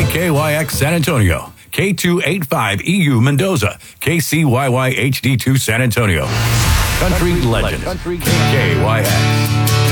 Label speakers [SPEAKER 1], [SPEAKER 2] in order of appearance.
[SPEAKER 1] KYX San Antonio, K285EU Mendoza, KCYY HD2 San Antonio. Country legend, KYX.